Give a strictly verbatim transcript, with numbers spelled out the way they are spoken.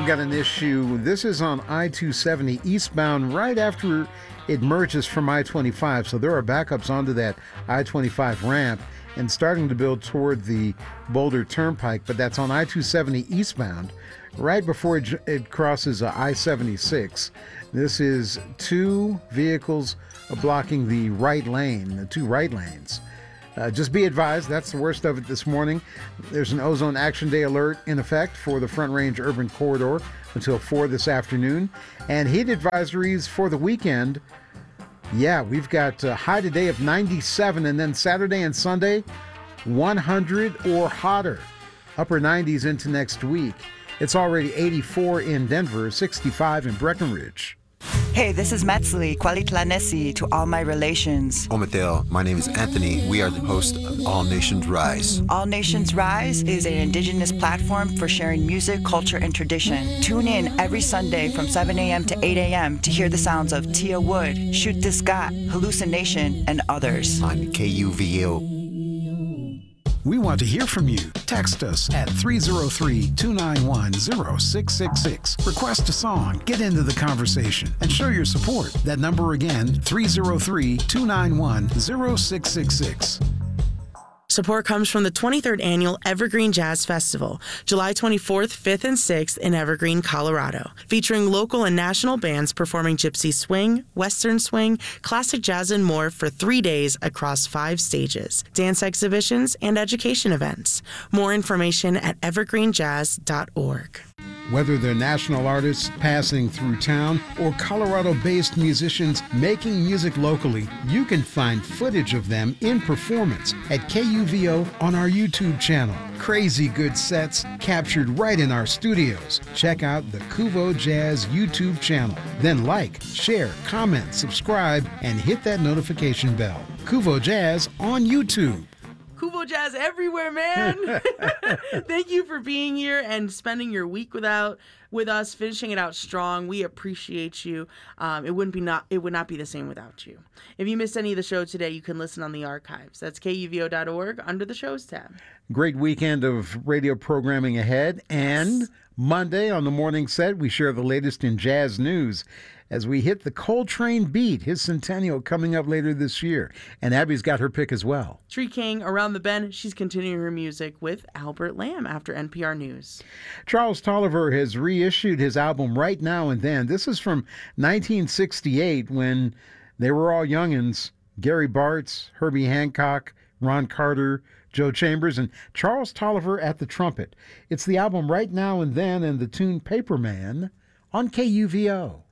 We've got an issue. This is on I two seventy eastbound right after it merges from I twenty-five. So there are backups onto that I twenty-five ramp and starting to build toward the Boulder Turnpike, but that's on I two seventy eastbound right before it, it crosses uh, I seventy-six. This is two vehicles blocking the right lane, the two right lanes. Uh, just be advised, that's the worst of it this morning. There's an Ozone Action Day alert in effect for the Front Range Urban Corridor until four this afternoon. And heat advisories for the weekend. Yeah, we've got a high today of ninety-seven, and then Saturday and Sunday, one hundred or hotter. Upper nineties into next week. It's already eighty-four in Denver, sixty-five in Breckenridge. Hey, this is Metzli, Kwalitlanesi to all my relations. Ometel, my name is Anthony. We are the host of All Nations Rise. All Nations Rise is an indigenous platform for sharing music, culture, and tradition. Tune in every Sunday from seven a.m. to eight a.m. to hear the sounds of Tia Wood, Shoot This Got, Hallucination, and others. On K U V O. We want to hear from you. Text us at three oh three, two nine one, oh six six six. Request a song, get into the conversation, and show your support. That number again, three oh three, two nine one, oh six six six. Support comes from the twenty-third Annual Evergreen Jazz Festival, July twenty-fourth, fifth, and sixth in Evergreen, Colorado, featuring local and national bands performing gypsy swing, western swing, classic jazz, and more for three days across five stages, dance exhibitions, and education events. More information at evergreen jazz dot org. Whether they're national artists passing through town or Colorado-based musicians making music locally, you can find footage of them in performance at K U V O on our YouTube channel. Crazy good sets captured right in our studios. Check out the Kuvo Jazz YouTube channel. Then like, share, comment, subscribe, and hit that notification bell. Kuvo Jazz on YouTube. Kuvo Jazz everywhere, man. Thank you for being here and spending your week without with us, finishing it out strong. We appreciate you. Um, it wouldn't be not it would not be the same without you. If you missed any of the show today, you can listen on the archives. That's K U V O dot org under the shows tab. Great weekend of radio programming ahead, and yes. Monday on the morning set, we share the latest in jazz news as we hit the Coltrane Beat, his centennial coming up later this year. And Abby's got her pick as well. Tree King, Around the Bend, she's continuing her music with Albert Lamb after N P R News. Charles Tolliver has reissued his album Right Now and Then. This is from nineteen sixty-eight when they were all youngins. Gary Bartz, Herbie Hancock, Ron Carter, Joe Chambers, and Charles Tolliver at the trumpet. It's the album Right Now and Then and the tune Paperman on K U V O.